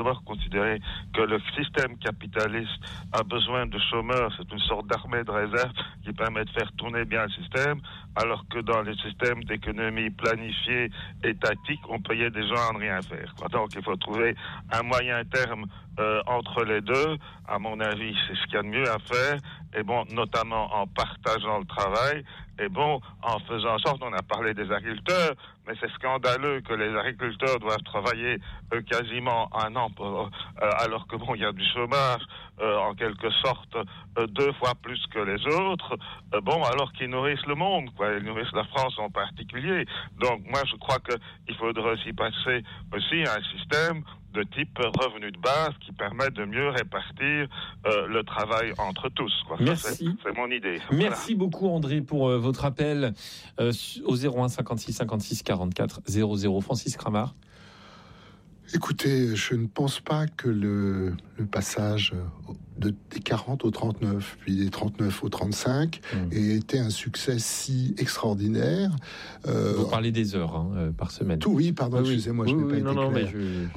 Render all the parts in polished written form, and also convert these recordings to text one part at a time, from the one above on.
d'abord considérer que le système capitaliste a besoin de chômeurs, c'est une sorte d'armée de réserve qui permet de faire tourner bien le système, alors que dans les systèmes d'économie planifiée, étatique, on payait des gens à ne rien faire. Donc il faut trouver un moyen terme entre les deux. À mon avis, c'est ce qu'il y a de mieux à faire, et bon, notamment en partageant le travail, et bon, en faisant en sorte, on a parlé des agriculteurs, mais c'est scandaleux que les agriculteurs doivent travailler quasiment un an, alors que bon, il y a du chômage, en quelque sorte, 2 fois plus que les autres, bon, alors qu'ils nourrissent le monde, quoi, ils nourrissent la France en particulier. Donc, moi, je crois qu'il faudrait aussi passer aussi à un système de type revenu de base qui permet de mieux répartir le travail entre tous, quoi. Merci. Ça, c'est mon idée. Merci beaucoup André pour votre appel au 01 56 56 44 00. Francis Cramart. Écoutez, je ne pense pas que le passage des 40 au 39, puis des 39 au 35, ait été un succès si extraordinaire. Vous parlez des heures par semaine. Oui, pardon, excusez-moi, je n'ai pas été clair. Mais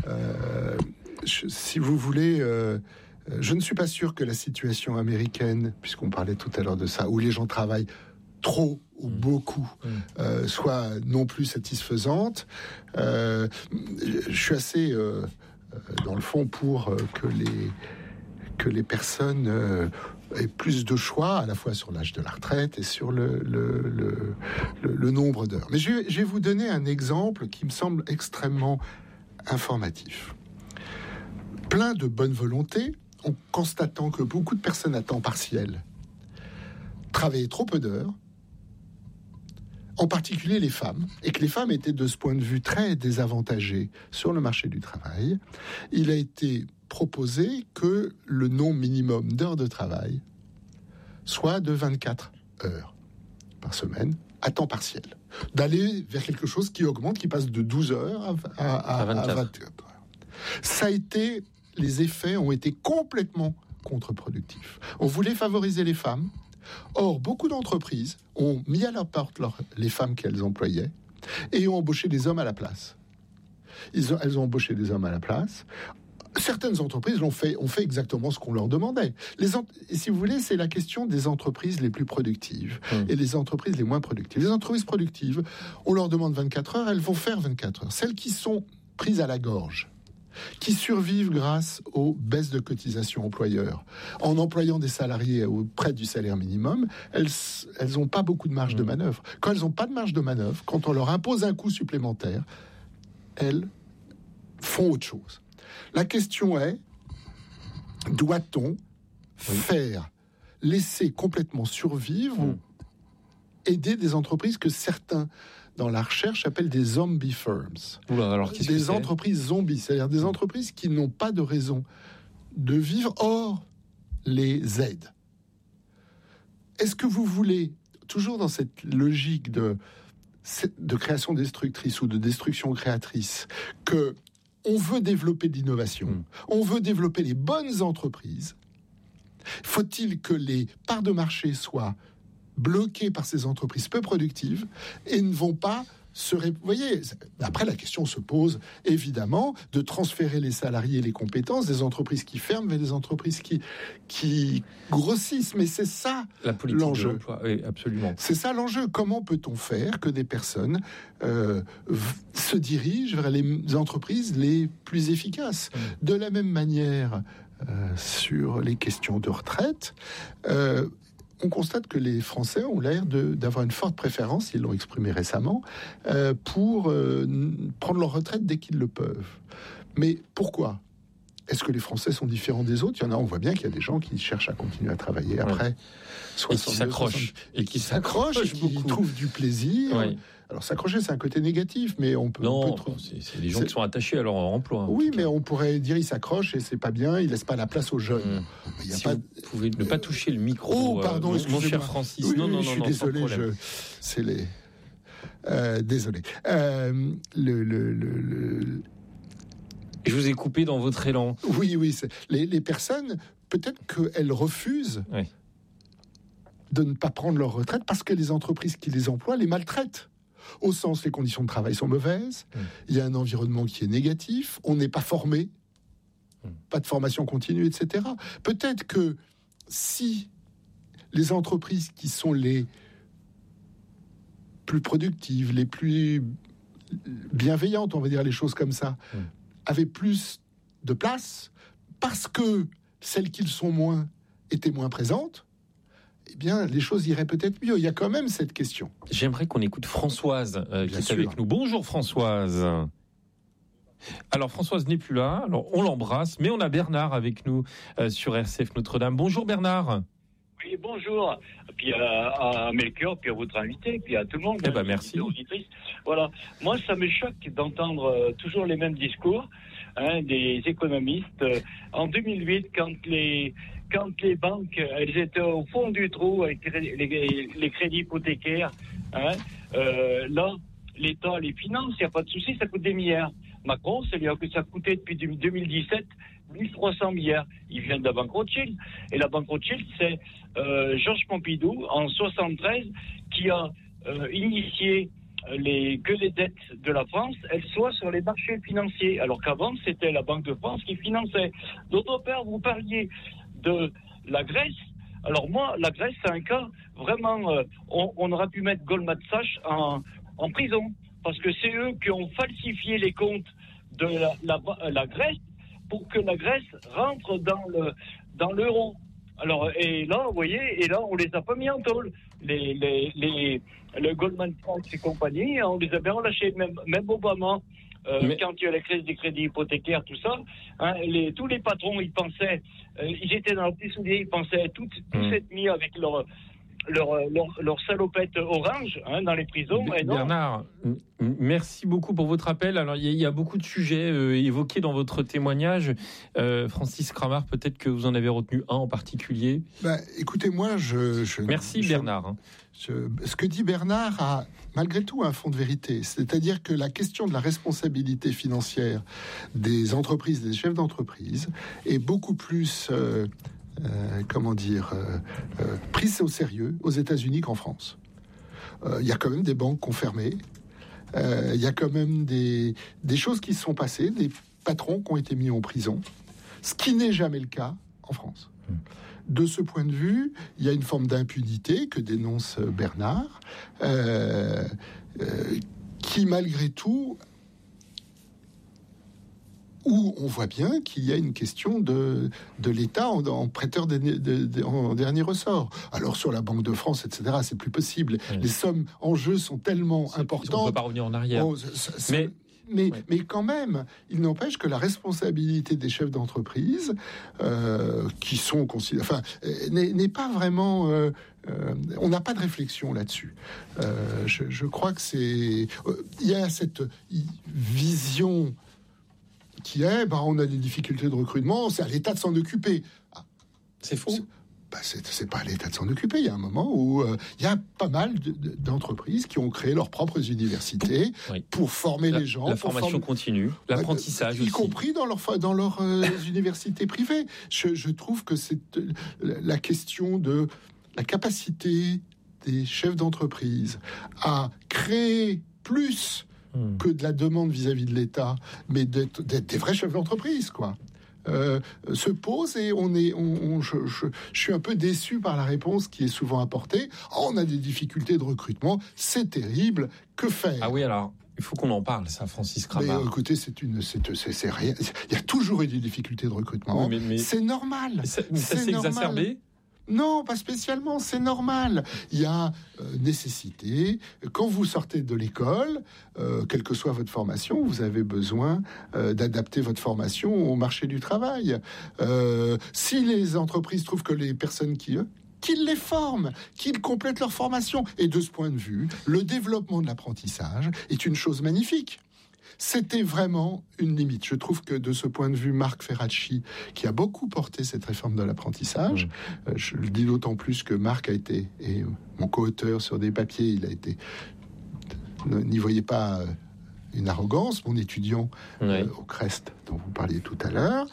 si vous voulez... je ne suis pas sûr que la situation américaine, puisqu'on parlait tout à l'heure de ça, où les gens travaillent trop ou beaucoup, soit non plus satisfaisante. Je suis assez, dans le fond, pour que les personnes aient plus de choix, à la fois sur l'âge de la retraite et sur le nombre d'heures. Mais je vais vous donner un exemple qui me semble extrêmement informatif. Plein de bonne volonté, en constatant que beaucoup de personnes à temps partiel travaillaient trop peu d'heures, en particulier les femmes, et que les femmes étaient de ce point de vue très désavantagées sur le marché du travail, il a été proposé que le nombre minimum d'heures de travail soit de 24 heures par semaine à temps partiel. D'aller vers quelque chose qui augmente, qui passe de 12 heures à 24 heures. Ça a été... Les effets ont été complètement contre-productifs. On voulait favoriser les femmes. Or, beaucoup d'entreprises ont mis à leur porte les femmes qu'elles employaient et ont embauché des hommes à la place. Elles ont embauché des hommes à la place. Certaines entreprises ont fait exactement ce qu'on leur demandait. Et si vous voulez, c'est la question des entreprises les plus productives et les entreprises les moins productives. Les entreprises productives, on leur demande 24 heures, elles vont faire 24 heures. Celles qui sont prises à la gorge, qui survivent grâce aux baisses de cotisations employeurs, en employant des salariés auprès du salaire minimum, elles n'ont pas beaucoup de marge de manœuvre. Quand elles n'ont pas de marge de manœuvre, quand on leur impose un coût supplémentaire, elles font autre chose. La question est, doit-on laisser complètement survivre ou aider des entreprises que certains dans la recherche appellent des zombie firms. Alors, des entreprises zombies, c'est-à-dire des entreprises qui n'ont pas de raison de vivre, or les aident. Est-ce que vous voulez, toujours dans cette logique de création destructrice ou de destruction créatrice, que on veut développer de l'innovation, on veut développer les bonnes entreprises, faut-il que les parts de marché soient bloqués par ces entreprises peu productives et ne vont pas se... Vous voyez, après la question se pose évidemment de transférer les salariés et les compétences des entreprises qui ferment vers des entreprises qui grossissent. Mais c'est ça la politique l'enjeu. De l'emploi. Oui, absolument. C'est ça l'enjeu. Comment peut-on faire que des personnes se dirigent vers les entreprises les plus efficaces ? De la même manière, sur les questions de retraite, on constate que les Français ont l'air d'avoir une forte préférence, ils l'ont exprimé récemment, pour prendre leur retraite dès qu'ils le peuvent. Mais pourquoi ? Est-ce que les Français sont différents des autres ? Il y en a, on voit bien qu'il y a des gens qui cherchent à continuer à travailler après 62, et qui s'accrochent, et qui trouvent du plaisir. Oui. Alors s'accrocher, c'est un côté négatif, mais on peut... c'est des gens qui sont attachés à leur emploi. Oui, mais on pourrait dire ils s'accrochent et c'est pas bien, ils laissent pas la place aux jeunes. Vous pouvez ne pas toucher le micro. Oh, pardon, mon cher Francis. Oui, non, je suis désolé. C'est les... désolé. Je vous ai coupé dans votre élan. Oui. Les personnes, peut-être qu'elles refusent de ne pas prendre leur retraite parce que les entreprises qui les emploient les maltraitent. Au sens, les conditions de travail sont mauvaises, il y a un environnement qui est négatif, on n'est pas formé pas de formation continue, etc. Peut-être que si les entreprises qui sont les plus productives, les plus bienveillantes, on va dire les choses comme ça, avaient plus de place, parce que celles qui le sont moins étaient moins présentes, eh bien, les choses iraient peut-être mieux. Il y a quand même cette question. J'aimerais qu'on écoute Françoise qui est avec nous. Bonjour Françoise. Alors Françoise n'est plus là, alors on l'embrasse, mais on a Bernard avec nous sur RCF Notre-Dame. Bonjour Bernard. Oui, bonjour. Puis à Melchior, puis à votre invité, puis à tout le monde. Eh ben, merci. Voilà. Moi, ça me choque d'entendre toujours les mêmes discours des économistes. En 2008, quand les banques, elles étaient au fond du trou avec les crédits hypothécaires, là, l'État les finance, il n'y a pas de souci, ça coûte des milliards. Macron, ça coûtait depuis 2017 1300 milliards. Il vient de la banque Rothschild. Et la banque Rothschild, c'est Georges Pompidou, en 73, qui a initié que les dettes de la France, elles soient sur les marchés financiers. Alors qu'avant, c'était la Banque de France qui finançait. D'autre part, vous parliez de la Grèce. Alors moi, la Grèce, c'est un cas vraiment... on aurait pu mettre Goldman Sachs en prison. Parce que c'est eux qui ont falsifié les comptes de la Grèce pour que la Grèce rentre dans l'euro. Alors, et là, vous voyez, on les a pas mis en tôle. Le Goldman Sachs et compagnie, on les a bien relâchés. Même Obama, quand il y a la crise des crédits hypothécaires, tout ça, tous les patrons, ils pensaient, ils étaient dans leur petit soulier, ils pensaient tout s'être mis avec leur salopette orange dans les prisons. Bernard, merci beaucoup pour votre appel. Alors, il y a beaucoup de sujets évoqués dans votre témoignage. Francis Cramart, peut-être que vous en avez retenu un en particulier. Écoutez, moi, merci Bernard. Ce que dit Bernard a malgré tout un fond de vérité. C'est-à-dire que la question de la responsabilité financière des entreprises, des chefs d'entreprise, est beaucoup plus... prise au sérieux aux États-Unis qu'en France. Il y a quand même des banques qui ont fermé. Il y a quand même des choses qui se sont passées, des patrons qui ont été mis en prison, ce qui n'est jamais le cas en France. De ce point de vue, il y a une forme d'impunité que dénonce Bernard, qui malgré tout, où on voit bien qu'il y a une question de l'État en prêteur en dernier ressort. Alors sur la Banque de France, etc., c'est plus possible. Oui. Les sommes en jeu sont tellement importantes. On ne peut pas revenir en arrière. Mais quand même, il n'empêche que la responsabilité des chefs d'entreprise, qui sont considérés, n'est pas vraiment... on n'a pas de réflexion là-dessus. Je crois que c'est... Il y a cette vision... qui est, on a des difficultés de recrutement, c'est à l'État de s'en occuper. C'est faux. C'est pas à l'État de s'en occuper. Il y a un moment où il y a pas mal d'entreprises qui ont créé leurs propres universités pour former les gens. La formation continue, l'apprentissage aussi. Y compris dans leurs universités privées. Je trouve que c'est la question de la capacité des chefs d'entreprise à créer plus que de la demande vis-à-vis de l'État, mais d'être des vrais chefs d'entreprise, quoi. Se pose et je suis un peu déçu par la réponse qui est souvent apportée. On a des difficultés de recrutement, c'est terrible, que faire? Ah oui, alors il faut qu'on en parle, ça, Francis Cramart. Mais écoutez, c'est rien. Il y a toujours eu des difficultés de recrutement. Oui, mais c'est normal. Ça s'est exacerbé? Non, pas spécialement, c'est normal. Il y a nécessité. Quand vous sortez de l'école, quelle que soit votre formation, vous avez besoin d'adapter votre formation au marché du travail. Si les entreprises trouvent que les personnes qu'ils les forment, qu'ils complètent leur formation. Et de ce point de vue, le développement de l'apprentissage est une chose magnifique. C'était vraiment une limite. Je trouve que de ce point de vue, Marc Ferracci, qui a beaucoup porté cette réforme de l'apprentissage, je le dis d'autant plus que Marc a été, et mon co-auteur sur des papiers, il a été, n'y voyez pas une arrogance, mon étudiant au CREST, dont vous parliez tout à l'heure,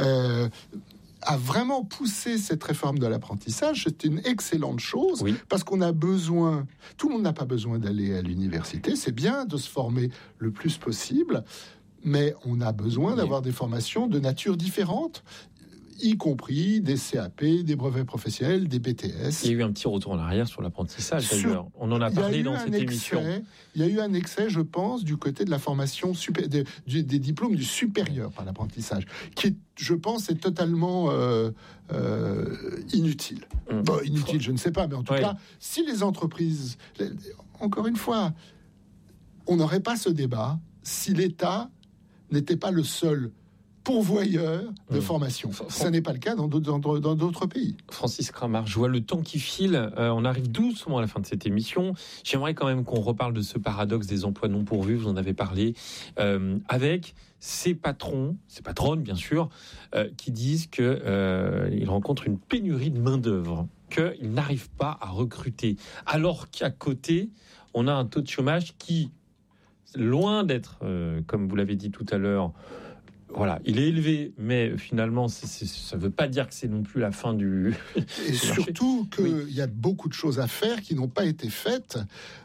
a vraiment poussé cette réforme de l'apprentissage. C'est une excellente chose, parce qu'on a besoin, tout le monde n'a pas besoin d'aller à l'université, c'est bien de se former le plus possible, mais on a besoin d'avoir des formations de nature différente, y compris des CAP, des brevets professionnels, des BTS. Il y a eu un petit retour en arrière sur l'apprentissage, d'ailleurs. On en a parlé dans cette émission. Il y a eu un excès, je pense, du côté de la formation des diplômes du supérieur par l'apprentissage, qui, je pense, est totalement inutile. Bon, inutile, je ne sais pas, mais en tout cas, si les entreprises... Encore une fois, on n'aurait pas ce débat si l'État n'était pas le seul pourvoyeur de formation. Ça n'est pas le cas dans d'autres pays. Francis Cramart, je vois le temps qui file. On arrive doucement à la fin de cette émission. J'aimerais quand même qu'on reparle de ce paradoxe des emplois non pourvus. Vous en avez parlé. Avec ces patrons, ces patronnes bien sûr, qui disent qu'ils rencontrent une pénurie de main-d'œuvre, qu'ils n'arrivent pas à recruter. Alors qu'à côté, on a un taux de chômage qui, loin d'être, comme vous l'avez dit tout à l'heure, voilà, il est élevé, mais finalement, ça ne veut pas dire que c'est non plus la fin du... Et surtout qu'il y a beaucoup de choses à faire qui n'ont pas été faites.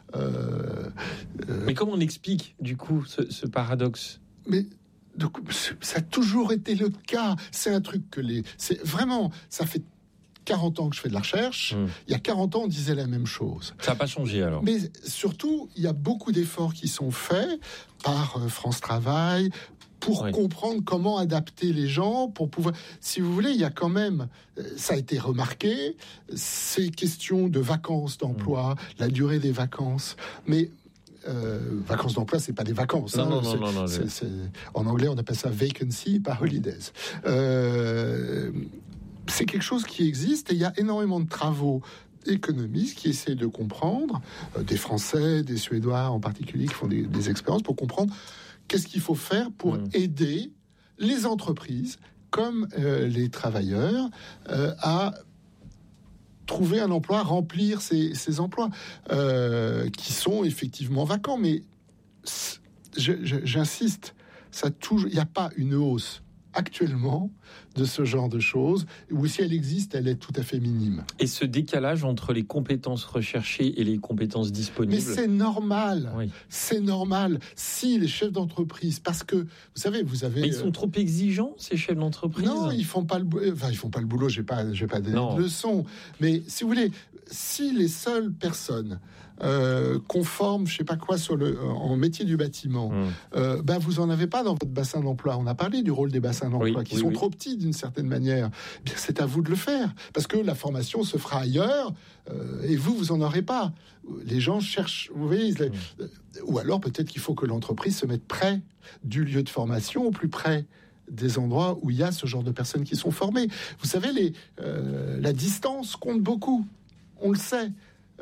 Mais comment on explique, du coup, ce paradoxe ? Mais donc, ça a toujours été le cas. C'est un truc que c'est vraiment... Ça fait 40 ans que je fais de la recherche. Il y a 40 ans, on disait la même chose. Ça n'a pas changé, alors. Mais surtout, il y a beaucoup d'efforts qui sont faits par France Travail, pour comprendre comment adapter les gens, pour pouvoir... Si vous voulez, il y a quand même... Ça a été remarqué, ces questions de vacances d'emploi, la durée des vacances, mais... vacances d'emploi, c'est pas des vacances. Non. En anglais, on appelle ça vacancy, pas holidays. C'est quelque chose qui existe et il y a énormément de travaux économistes qui essaient de comprendre, des Français, des Suédois en particulier, qui font des expériences pour comprendre qu'est-ce qu'il faut faire pour aider les entreprises comme les travailleurs à trouver un emploi, à remplir ces emplois qui sont effectivement vacants. Mais j'insiste, il n'y a pas une hausse actuellement de ce genre de choses, ou si elle existe, elle est tout à fait minime. Et ce décalage entre les compétences recherchées et les compétences disponibles... Mais c'est normal, c'est normal. Si les chefs d'entreprise, parce que, vous savez, vous avez... Mais ils sont trop exigeants, ces chefs d'entreprise ? Non, ils font pas le boulot, j'ai pas donné de leçon. Mais si vous voulez, si les seules personnes conformes, je sais pas quoi, en métier du bâtiment, vous en avez pas dans votre bassin d'emploi. On a parlé du rôle des bassins d'emploi qui sont trop petits d'une certaine manière. Bien, c'est à vous de le faire parce que la formation se fera ailleurs et vous en aurez pas. Les gens cherchent, vous voyez, ou alors peut-être qu'il faut que l'entreprise se mette près du lieu de formation, au plus près des endroits où il y a ce genre de personnes qui sont formées. Vous savez, la distance compte beaucoup. On le sait.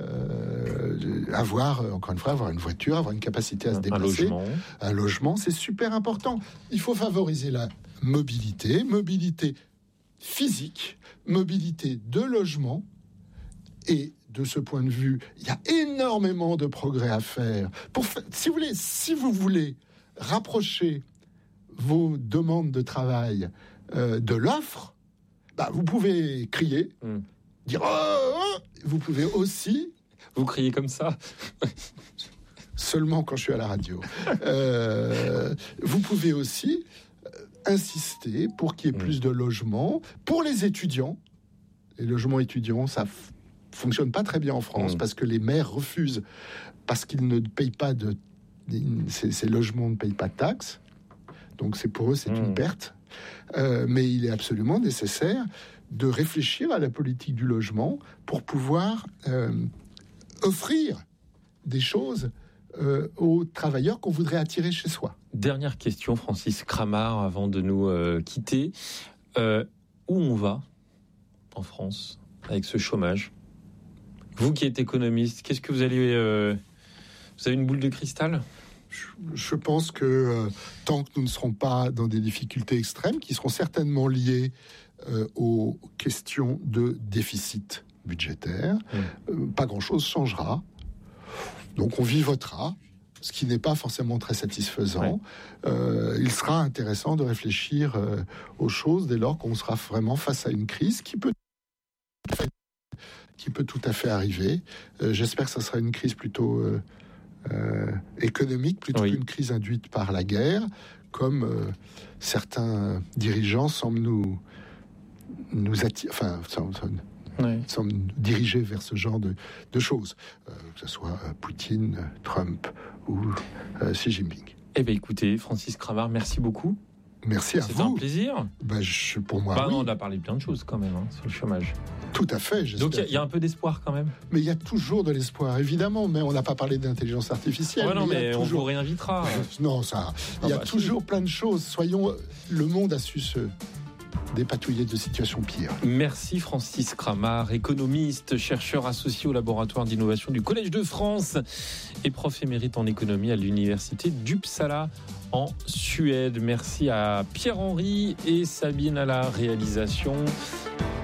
Avoir une voiture, avoir une capacité à se déplacer, un logement, c'est super important. Il faut favoriser la mobilité physique, mobilité de logement, et de ce point de vue, il y a énormément de progrès à faire. Si vous voulez rapprocher vos demandes de travail de l'offre, vous pouvez crier, dire vous pouvez aussi... Vous criez comme ça? Seulement quand je suis à la radio. Vous pouvez aussi insister pour qu'il y ait plus de logements pour les étudiants. Les logements étudiants, ça fonctionne pas très bien en France parce que les maires refusent, parce qu'ils ne payent pas ces logements ne payent pas de taxes. Donc pour eux, c'est une perte. Mais il est absolument nécessaire de réfléchir à la politique du logement pour pouvoir offrir des choses aux travailleurs qu'on voudrait attirer chez soi. Dernière question, Francis Cramart, avant de nous quitter. Où on va en France avec ce chômage? Vous qui êtes économiste, qu'est-ce que vous allez... vous avez une boule de cristal? Je pense que tant que nous ne serons pas dans des difficultés extrêmes, qui seront certainement liées aux questions de déficit budgétaire, pas grand-chose changera. Donc on vivotera, ce qui n'est pas forcément très satisfaisant. Il sera intéressant de réfléchir aux choses dès lors qu'on sera vraiment face à une crise qui peut tout à fait arriver. J'espère que ça sera une crise plutôt économique, plutôt qu'une crise induite par la guerre, comme certains dirigeants semblent nous attirer, semblent nous diriger vers ce genre de choses, que ce soit Poutine, Trump ou Xi Jinping. Eh bien, écoutez, Francis Cravard, merci beaucoup. Merci à vous. C'est un plaisir. Pour moi, oui. On a parlé de plein de choses quand même sur le chômage. Tout à fait. Donc il y a un peu d'espoir quand même. Mais il y a toujours de l'espoir, évidemment. Mais on n'a pas parlé d'intelligence artificielle. Ouais, non, mais on vous réinvitera. Non, ça. Il y a toujours plein de choses. Le monde a su se dépatouiller de situations pires. Merci Francis Cravard, économiste, chercheur associé au laboratoire d'innovation du Collège de France et prof émérite en économie à l'université d'Uppsala en Suède. Merci à Pierre-Henri et Sabine à la réalisation.